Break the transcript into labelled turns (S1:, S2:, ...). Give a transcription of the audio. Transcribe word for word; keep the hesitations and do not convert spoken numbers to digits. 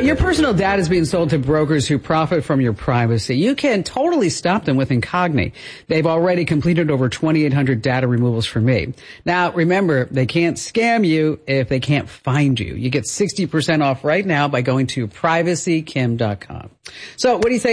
S1: your personal data is being sold to brokers who profit from your privacy, you can totally stop them with Incogni. They've already completed over twenty-eight hundred data removals for me. Now, remember, they can't scam you if they can't find you. You get sixty percent off right now by going to privacy kim dot com. So what do you think?